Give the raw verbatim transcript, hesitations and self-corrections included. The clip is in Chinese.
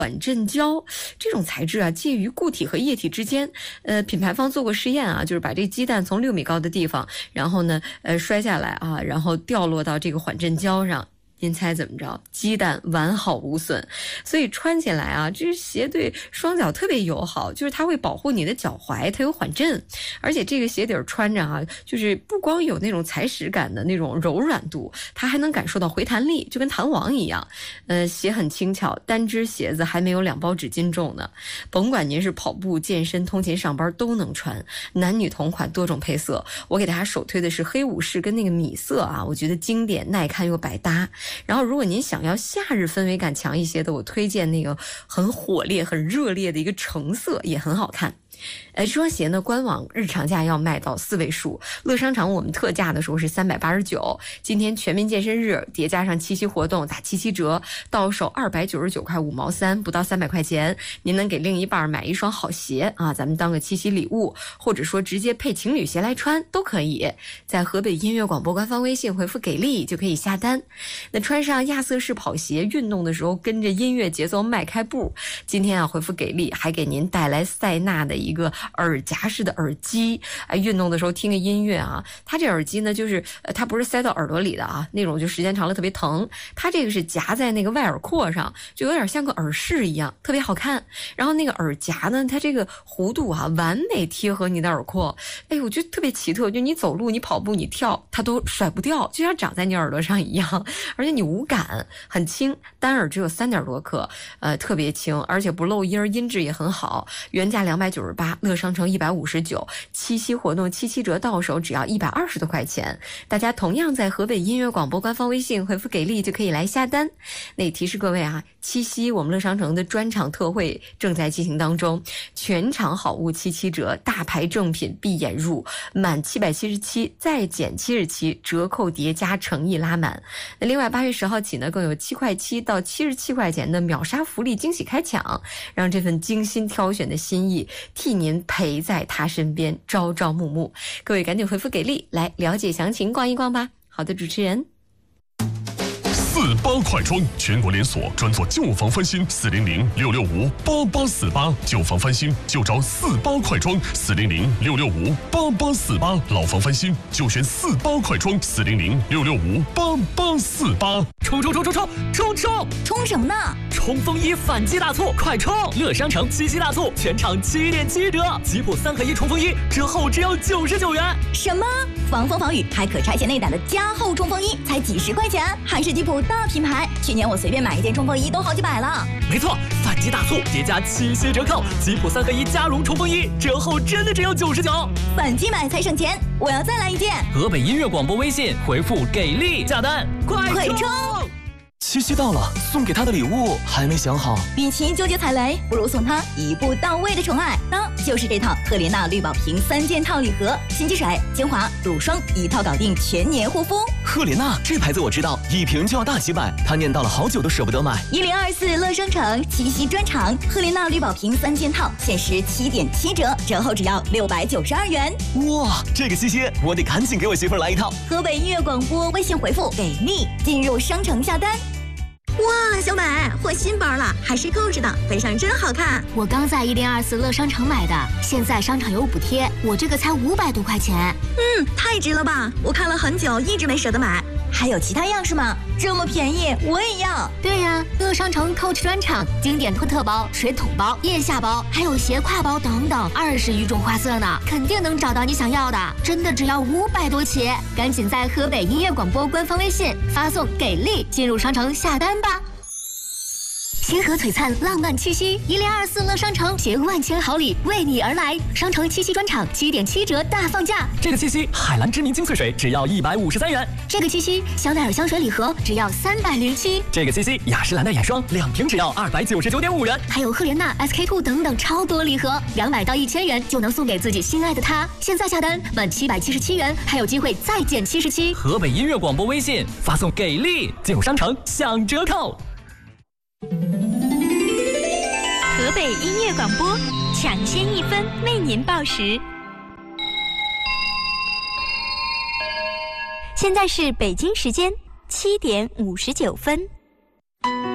缓震胶这种材质啊，介于固体和液体之间。呃，品牌方做过实验啊，就是把这鸡蛋从六米高的地方，然后呢，呃，摔下来啊，然后掉落到这个缓震胶上。您猜怎么着？鸡蛋完好无损，所以穿起来啊，这鞋对双脚特别友好，就是它会保护你的脚踝，它有缓震，而且这个鞋底穿着啊，就是不光有那种踩屎感的那种柔软度，它还能感受到回弹力，就跟弹簧一样。呃，鞋很轻巧，单只鞋子还没有两包纸巾重呢。甭管您是跑步、健身、通勤、上班都能穿，男女同款，多种配色。我给大家首推的是黑武士跟那个米色啊，我觉得经典、耐看又百搭。然后如果您想要夏日氛围感强一些的，我推荐那个很火烈很热烈的一个橙色，也很好看。呃，这双鞋呢，官网日常价要卖到四位数，乐商场我们特价的时候是三百八十九，今天全民健身日叠加上七夕活动打七七折，到手二百九十九块五毛三，不到三百块钱，您能给另一半买一双好鞋啊，咱们当个七夕礼物，或者说直接配情侣鞋来穿都可以。在河北音乐广播官方微信回复给力就可以下单。那穿上亚瑟士跑鞋，运动的时候跟着音乐节奏迈开步。今天啊，回复给力还给您带来塞纳的一个耳夹式的耳机，哎，运动的时候听个音乐啊。它这耳机呢，就是呃，它不是塞到耳朵里的啊，那种就时间长了特别疼。它这个是夹在那个外耳廓上，就有点像个耳饰一样，特别好看。然后那个耳夹呢，它这个弧度啊，完美贴合你的耳廓。哎，我觉得特别奇特，就你走路、你跑步、你跳，它都甩不掉，就像长在你耳朵上一样。而且你无感，很轻，单耳只有三点多克，呃，特别轻，而且不漏音，音质也很好。原价两百九十八，乐商城一百五十九，七夕活动七七折到手只要一百二十多块钱。大家同样在河北音乐广播官方微信回复给力就可以来下单。那也提示各位啊，七夕我们乐商城的专场特惠正在进行当中，全场好物七七折，大牌正品闭眼入，满七百七十七再减七十七，折扣叠加，诚意拉满。那另外八月十号起呢，更有七块七到七十七块钱的秒杀福利惊喜开抢，让这份精心挑选的心意替您陪在他身边，朝朝暮暮。各位赶紧回复给力来了解详情，逛一逛吧。好的，主持人。 四八快装，全国连锁，专做旧房翻新，四零零六六五八八四八，旧房翻新就找四八快装，四零零六六五八八四八，老房翻新就选四八快装，四零零六六五八八四八。 冲冲冲冲冲冲冲！ 冲什么呢？ 冲锋衣反击大促，快冲！乐商城七夕大促，全场七点七折，吉普三合一冲锋衣折后只要九十九元。 什么？防风防雨还可拆卸内胆的加厚冲锋衣才几十块钱，还是吉普大品牌。去年我随便买一件冲锋衣都好几百了。 没错，反击大促叠加七夕折扣，吉普三合一加绒冲锋衣折后真的只要九十九。 反击买才省钱，我要再来一件。 河北音乐广播微信回复给力下单，快快冲！ 七夕到了，送给他的礼物还没想好。 与其纠结踩雷，不如送他一步到位的宠爱，那就是这套赫莲娜绿宝瓶三件套礼盒，洗肌水、精华、乳霜一套搞定，全年护肤。 赫莲娜这牌子我知道，一瓶就要大几百，他念叨了好久都舍不得买。 一零二四乐商城七夕专场，赫莲娜绿宝瓶三件套限时七点七折，折后只要六百九十二元。 哇，这个七夕我得赶紧给我媳妇儿来一套。 河北音乐广播微信回复给力，进入商城下单。哇，小美换新包了，还是购置的，背上真好看。 我刚在一零二四乐商城买的，现在商场有补贴，我这个才五百多块钱。 嗯，太值了吧！我看了很久，一直没舍得买。还有其他样式吗？这么便宜，我也要。 对呀，乐商城 Coach 专场，经典托特包、水桶包、腋下包，还有斜挎包等等，二十余种花色呢，肯定能找到你想要的。真的只要五百多起，赶紧在河北音乐广播官方微信发送“给力”进入商城下单吧。星河璀璨，浪漫七夕，一零二四乐商城携万千好礼为你而来。商城七夕专场七点七折大放价。 这个七夕，海蓝知名精粹水只要一百五十三元。 这个七夕，香奈儿香水礼盒只要三百零七。 这个七夕，雅诗兰黛眼霜两瓶只要二百九十九点五元。 还有赫莲娜、S K two 等等超多礼盒，两百到一千元就能送给自己心爱的他。现在下单满七百七十七元，还有机会再减七十七。 河北音乐广播微信发送给力，进入商城享折扣。 河北音乐广播抢先一分为您报时，现在是北京时间七点五十九分。